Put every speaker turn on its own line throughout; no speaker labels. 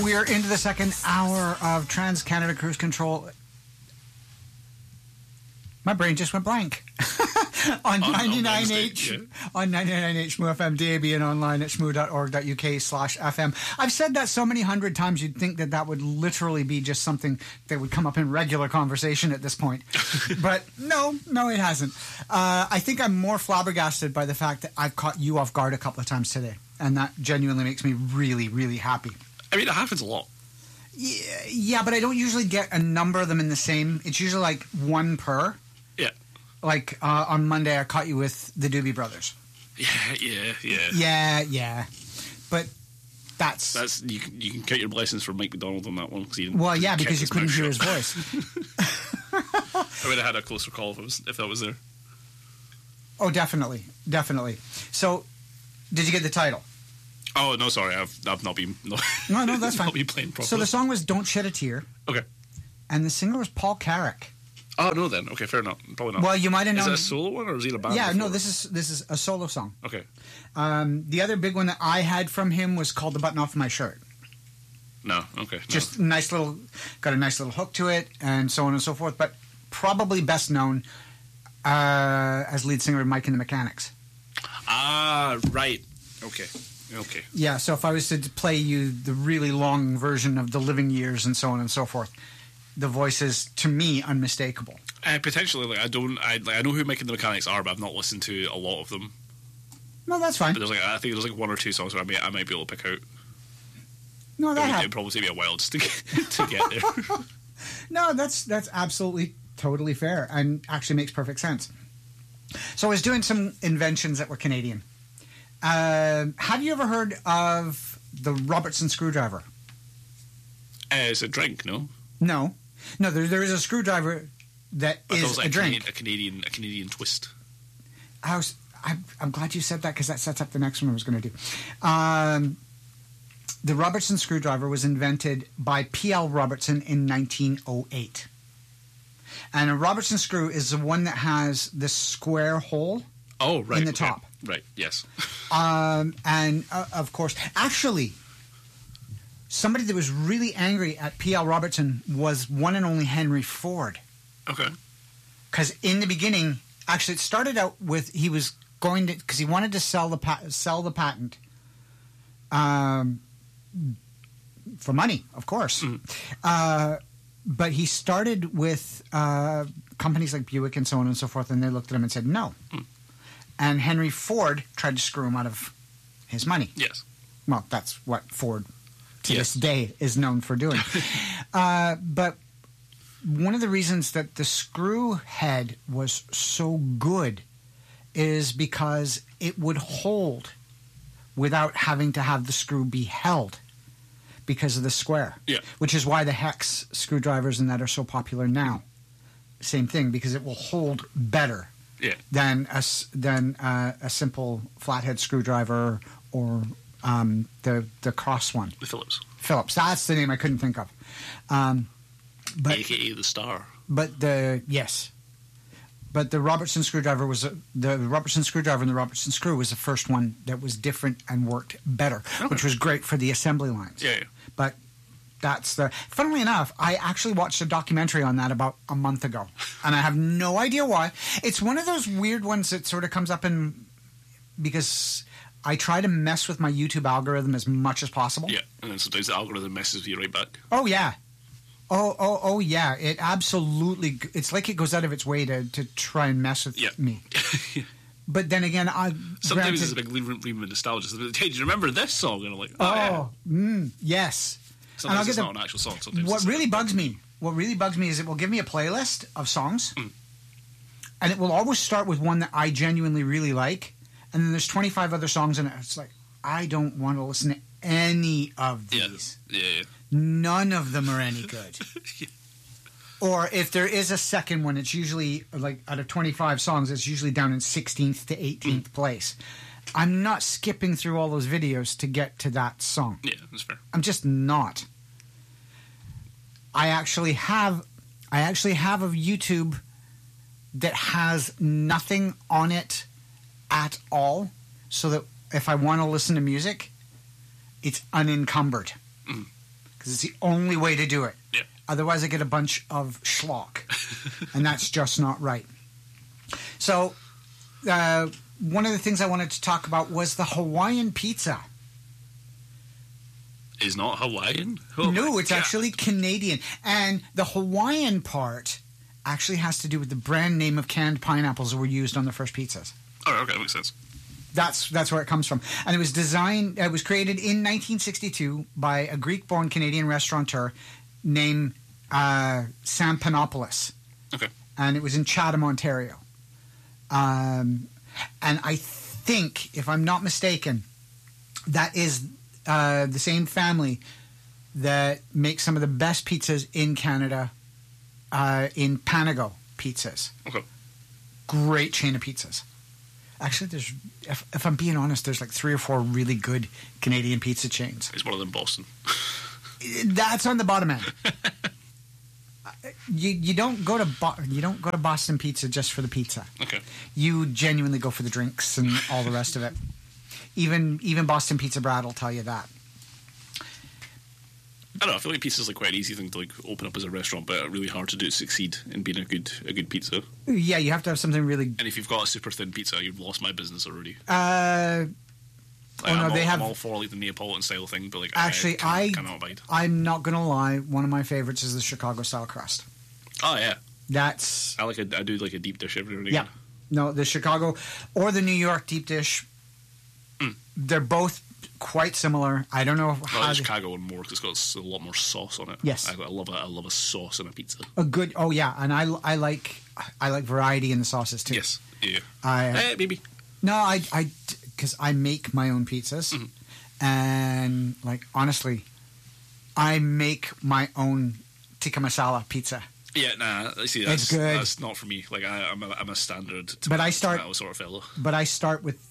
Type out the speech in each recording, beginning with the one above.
We're into the second hour of Trans-Canada Cruise Control. My brain just went blank. on 99H on 99H Shmoo FM DAB and online at shmoo.org.uk/FM. I've said that so many hundred times you'd think that would literally be just something that would come up in regular conversation at this point. But no, it hasn't. I think I'm more flabbergasted by the fact that I've caught you off guard a couple of times today, and that genuinely makes me really, really happy.
I mean, it happens a lot.
Yeah, but I don't usually get a number of them in the same. It's usually like one per.
Yeah.
Like on Monday, I caught you with the Doobie Brothers. Yeah. But that's
you can count your blessings for Mike McDonald on that one.
Because you couldn't hear his voice.
I would have had a closer call if that was there.
Oh, definitely. So, did you get the title?
Oh no, sorry, I've not been. No,
that's fine.
Not been playing properly.
So the song was "Don't Shed a Tear."
Okay.
And the singer was Paul Carrack.
Oh no, then okay, fair enough. Probably not.
Well, you might have known.
Is it a solo one or is he in a band?
Yeah,
before?
no, this is a solo song.
Okay.
The other big one that I had from him was called "The Button Off My Shirt."
No, okay. No.
Just got a nice little hook to it, and so on and so forth. But probably best known as lead singer of Mike and the Mechanics.
Ah, right. Okay.
Yeah, so if I was to play you the really long version of The Living Years and so on and so forth, the voice is, to me, unmistakable.
Potentially, I know who Mike and the Mechanics are, but I've not listened to a lot of them.
No, that's fine.
But I think there's one or two songs where I might be able to pick out.
No,
it would probably take me a while just to get there.
No, that's absolutely totally fair and actually makes perfect sense. So I was doing some inventions that were Canadian. Have you ever heard of the Robertson screwdriver?
It's a drink, no?
No. There is a screwdriver that is a drink.
A Canadian twist.
I'm glad you said that because that sets up the next one I was going to do. The Robertson screwdriver was invented by P.L. Robertson in 1908. And a Robertson screw is the one that has this square hole in the top.
Right, yes.
And of course, actually, somebody that was really angry at P.L. Robertson was one and only Henry Ford.
Okay.
Because in the beginning, actually, it started out with he was going to, because he wanted to sell the patent for money, of course. Mm. But he started with companies like Buick and so on and so forth, and they looked at him and said no. Mm. And Henry Ford tried to screw him out of his money.
Yes.
Well, that's what Ford to this day is known for doing. But one of the reasons that the screw head was so good is because it would hold without having to have the screw be held because of the square. Yeah. Which is why the hex screwdrivers and that are so popular now. Same thing, because it will hold better than a simple flathead screwdriver or the cross one.
The Phillips.
Phillips. That's the name I couldn't think of. But
AKA the Star.
But the Robertson screwdriver the Robertson screwdriver and the Robertson screw was the first one that was different and worked better, which was great for the assembly lines. Yeah. But funnily enough, I actually watched a documentary on that about a month ago, and I have no idea why. It's one of those weird ones that sort of comes up because I try to mess with my YouTube algorithm as much as possible.
Yeah, and then sometimes the algorithm messes with you right back.
Oh, yeah. Oh, yeah. It absolutely... It's like it goes out of its way to try and mess with me. But then again,
sometimes it's a big ream of nostalgia. Hey, do you remember this song? And I'm like,
yes.
Sometimes it's not an actual song.
What really bugs me is it will give me a playlist of songs, and it will always start with one that I genuinely really like, and then there's 25 other songs in it. It's like, I don't want to listen to any of these.
Yeah.
None of them are any good. Or if there is a second one, it's usually, like, out of 25 songs, it's usually down in 16th to 18th place. I'm not skipping through all those videos to get to that song.
Yeah, that's fair.
I'm just not. I actually have a YouTube that has nothing on it at all, so that if I want to listen to music, it's unencumbered. because it's the only way to do it.
Yeah.
Otherwise, I get a bunch of schlock, and that's just not right. So, one of the things I wanted to talk about was the Hawaiian pizza.
Is not Hawaiian? Oh
No, it's
God.
actually Canadian. And the Hawaiian part actually has to do with the brand name of canned pineapples that were used on the first pizzas.
Oh, okay, that makes sense.
That's where it comes from. And it was created in 1962 by a Greek-born Canadian restaurateur named Sam Panopoulos.
Okay.
And it was in Chatham, Ontario. And I think, if I'm not mistaken, that is the same family that makes some of the best pizzas in Canada, in Panago Pizzas.
Okay.
Great chain of pizzas. Actually, if I'm being honest, there's like 3 or 4 really good Canadian pizza chains.
Is one of them Boston?
That's on the bottom end. You don't go to Boston Pizza just for the pizza.
Okay.
You genuinely go for the drinks and all the rest of it. Even Boston Pizza Brad will tell you that.
I don't know. I feel like pizza's like quite an easy thing to like open up as a restaurant, but really hard to succeed in being a good pizza.
Yeah, you have to have something really.
And if you've got a super thin pizza, you've lost my business already.
I'm
all for like the Neapolitan style thing, but like
actually,
I cannot abide.
I'm not gonna lie. One of my favorites is the Chicago style crust.
Oh yeah,
that's
I do like a deep dish every now and
yeah.
again.
No, the Chicago or the New York deep dish. They're both quite similar. I don't know how
the Chicago one more because it's got a lot more sauce on it.
Yes,
I love a sauce in a pizza.
A good and I like variety in the sauces too.
Yes, yeah. Maybe.
No, I because I make my own pizzas, and like honestly, I make my own tikka masala pizza.
Yeah, nah. See,
it's good.
That's not for me. Like I'm a standard tomato sort of fellow.
But I start with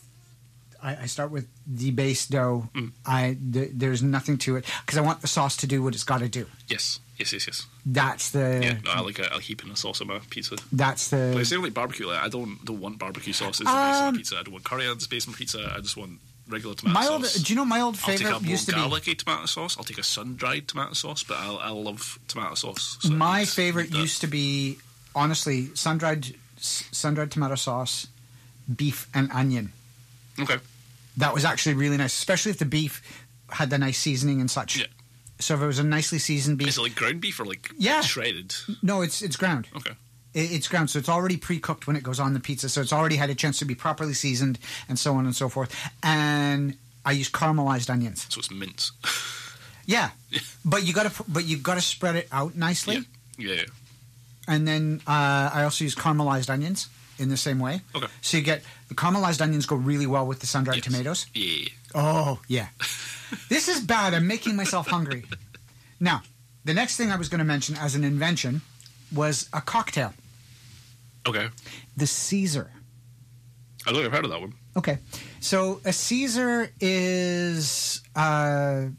the base dough. There's nothing to it because I want the sauce to do what it's got to do.
Yes.
That's the
I like a heaping of sauce on my pizza.
That's the.
But I say like barbecue. Like, I don't want barbecue sauce as the base of my pizza. I don't want curry as the base of my pizza. I just want regular tomato sauce.
Do you know my old favorite used to be
garlicky tomato sauce? I'll take a sun-dried tomato sauce, but I love tomato sauce.
So my favorite used to be honestly sun-dried tomato sauce, beef and onion.
Okay.
That was actually really nice, especially if the beef had the nice seasoning and such.
Yeah.
So if it was a nicely seasoned beef.
Is it like ground beef or like shredded?
No, it's ground.
Okay.
It's ground, so it's already pre-cooked when it goes on the pizza, so it's already had a chance to be properly seasoned and so on and so forth. And I use caramelized onions.
So it's mince.
Yeah. But you got to spread it out nicely.
Yeah.
And then I also use caramelized onions in the same way.
Okay.
So you get the caramelized onions go really well with the sun-dried tomatoes.
Yeah.
Oh, yeah. This is bad. I'm making myself hungry. Now, the next thing I was going to mention as an invention was a cocktail.
Okay.
The Caesar.
I don't think I've heard of that one.
Okay. So a Caesar is... it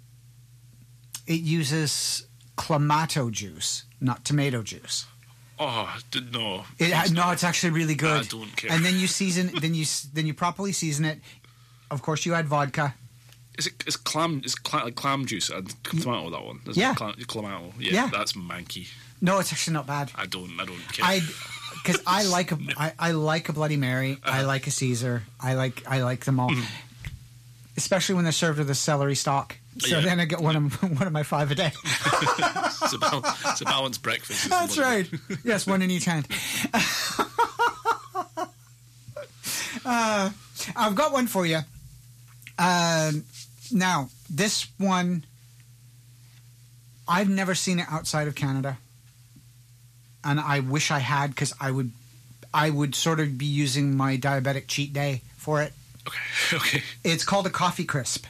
uses clamato juice, not tomato juice.
Oh, no.
It's actually really good.
I don't care.
And then you season... then you properly season it. Of course, you add vodka.
Is clam juice and tomato that one? Clamato. Yeah, that's manky.
No, it's actually not bad.
I don't care.
Because I like a Bloody Mary. I like a Caesar. I like them all, especially when they're served with a celery stalk. So then I get one of my 5 a day.
It's a balanced breakfast.
That's right. Yes, one in each hand. I've got one for you. Now, this one, I've never seen it outside of Canada, and I wish I had because I would sort of be using my diabetic cheat day for it.
Okay.
It's called a coffee crisp.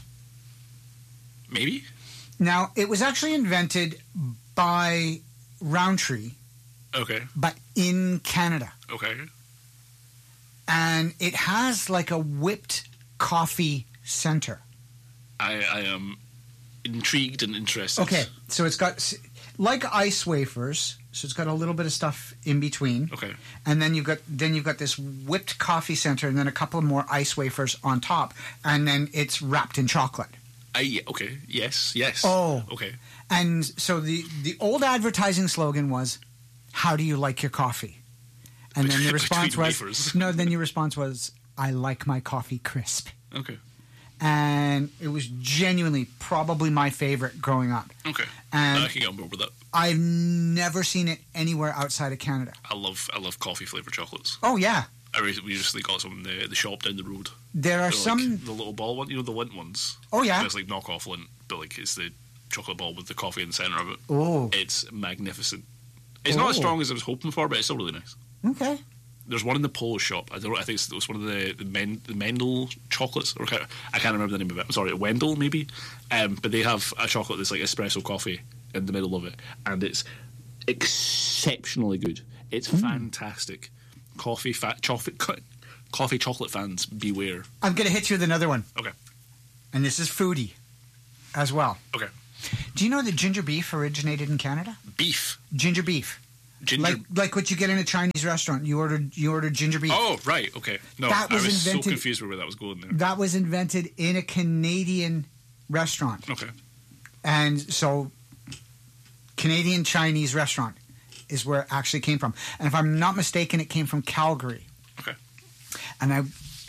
Maybe.
Now, it was actually invented by Rowntree.
Okay.
But in Canada.
Okay.
And it has like a whipped coffee center.
I am intrigued and interested.
Okay, so it's got like ice wafers, so it's got a little bit of stuff in between.
Okay,
and then you've got this whipped coffee center, and then a couple more ice wafers on top, and then it's wrapped in chocolate.
Okay. Yes.
Oh.
Okay.
And so the old advertising slogan was, "How do you like your coffee?" And then the response was, "No." Then your response was, "I like my coffee crisp."
Okay.
And it was genuinely probably my favorite growing up.
Okay.
And
I can get on board with that.
I've never seen it anywhere outside of Canada.
I love coffee flavored chocolates.
Oh yeah.
We recently got some in the shop down the road.
There are some
the little ball one, the Lindt ones.
Oh yeah.
It's like knockoff Lindt, but it's the chocolate ball with the coffee in the centre of it.
Oh.
It's magnificent. It's not as strong as I was hoping for, but it's still really nice.
Okay.
There's one in the Polish shop. I think it was one of the Mendel chocolates. Or I can't remember the name of it. I'm sorry, Wendell maybe. But they have a chocolate that's like espresso coffee in the middle of it, and it's exceptionally good. It's fantastic. Coffee chocolate fans, beware.
I'm going to hit you with another one.
Okay.
And this is foodie as well.
Okay.
Do you know that ginger beef originated in Canada?
Beef.
Ginger beef. Like what you get in a Chinese restaurant. You order ginger beef.
Oh, right. Okay. No, I was so confused with where that was going there.
That was invented in a Canadian restaurant.
Okay.
And so Canadian Chinese restaurant is where it actually came from. And if I'm not mistaken, it came from Calgary.
Okay.
And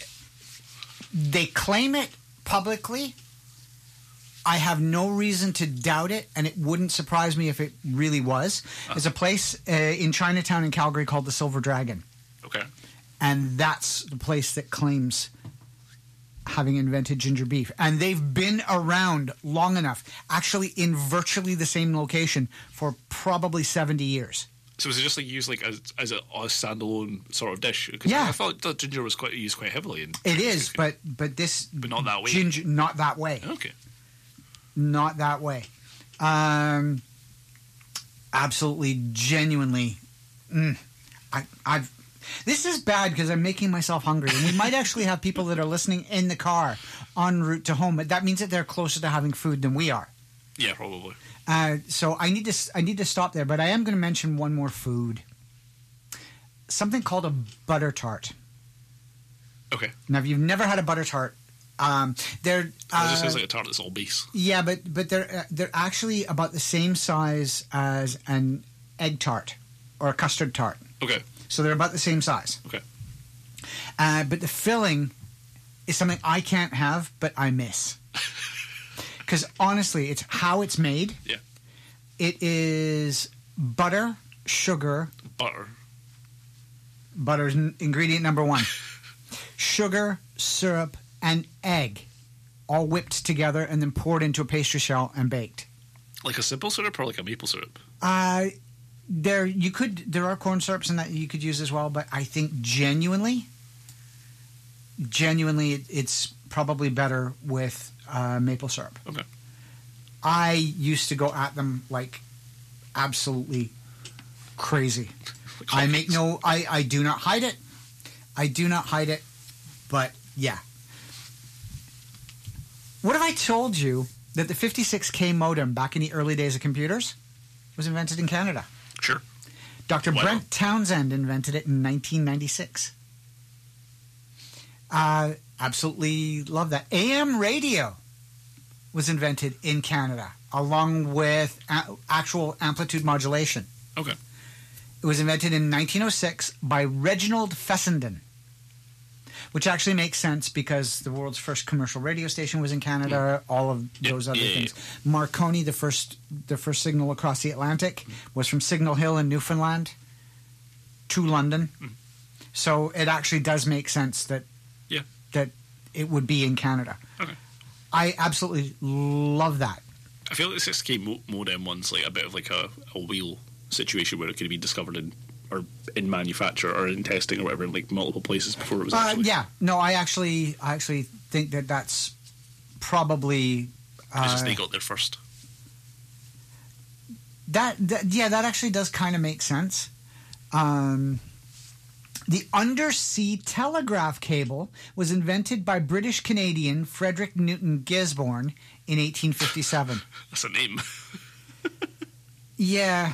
they claim it publicly. I have no reason to doubt it, and it wouldn't surprise me if it really was. There's a place in Chinatown in Calgary called the Silver Dragon.
Okay.
And that's the place that claims having invented ginger beef. And they've been around long enough, actually in virtually the same location, for probably 70 years.
So was it just used as a standalone sort of dish?
Yeah.
I felt that ginger was used quite heavily.
It is, but
not that way.
Ginger, not that way.
Okay.
Not that way. Absolutely, genuinely. This is bad because I'm making myself hungry, and we might actually have people that are listening in the car en route to home. But that means that they're closer to having food than we are.
Yeah, probably.
So I need to stop there. But I am going to mention one more food. Something called a butter tart.
Okay.
Now, if you've never had a butter tart. They're
it just sounds like a tart that's all base.
Yeah, but they're actually about the same size as an egg tart or a custard tart.
Okay.
So they're about the same size.
Okay.
But the filling is something I can't have, but I miss. Because honestly, it's how it's made.
Yeah.
It is butter, sugar. Butter is ingredient number one. Sugar, syrup, and egg, all whipped together and then poured into a pastry shell and baked. Like
a simple syrup or like a maple syrup?
There are corn syrups in that you could use as well, but I think genuinely, it's probably better with maple syrup.
Okay.
I used to go at them like absolutely crazy. I do not hide it. But yeah. What if I told you that the 56K modem back in the early days of computers was invented in Canada?
Sure.
Dr. Brent Townsend invented it in 1996. Absolutely love that. AM radio was invented in Canada along with actual amplitude modulation.
Okay.
It was invented in 1906 by Reginald Fessenden, which actually makes sense because the world's first commercial radio station was in Canada. All of those other things. Marconi, the first signal across the Atlantic, was from Signal Hill in Newfoundland to London. So it actually does make sense that it would be in Canada.
Okay.
I absolutely love that.
I feel like the 6K modem one's like a bit of like a wheel situation where it could be discovered in manufacture or in testing or whatever in like multiple places before it was actually...
I actually think that that's probably
it's just they got there first.
That actually does kind of make sense. The undersea telegraph cable was invented by British Canadian Frederick Newton Gisborne in 1857.
That's a name.
Yeah,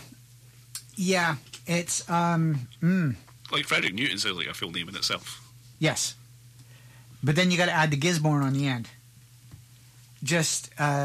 it's
like Frederick Newton sounds like a full name in itself.
Yes, but then you got to add the Gisborne on the end. Just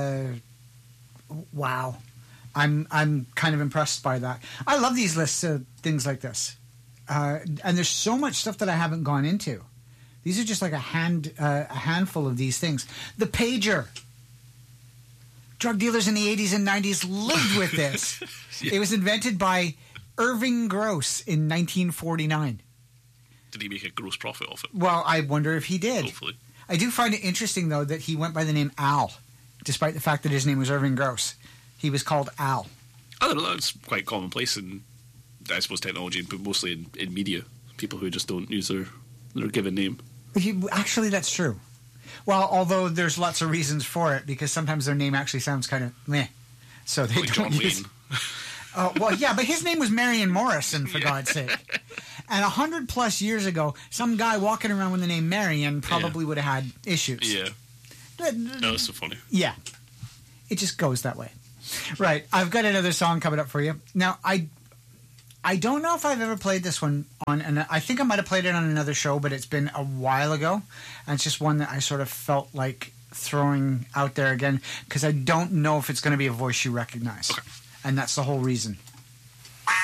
wow. I'm kind of impressed by that. I love these lists of things like this. And there's so much stuff that I haven't gone into. These are just like a handful of these things. The pager. Drug dealers in the 80s and 90s lived with this.
Yeah.
It was invented by Irving Gross in 1949.
Did he make a gross profit off it?
Well, I wonder if he did.
Hopefully.
I do find it interesting, though, that he went by the name Al, despite the fact that his name was Irving Gross. He was called Al.
I don't know, that's quite commonplace in, I suppose, technology, but mostly in media. People who just don't use their given name.
Actually, that's true. Well, although there's lots of reasons for it, because sometimes their name actually sounds kind of meh. So they
Like
don't
John
use...
Wayne.
Well, yeah, but his name was Marion Morrison, for God's sake. And 100+ years ago, some guy walking around with the name Marion probably would have had issues.
Yeah. No, that's so funny.
Yeah. It just goes that way. Right. I've got another song coming up for you. Now, I don't know if I've ever played this one on, and I think I might have played it on another show, but it's been a while ago. And it's just one that I sort of felt like throwing out there again, because I don't know if it's going to be a voice you recognize.
Okay.
And that's the whole reason.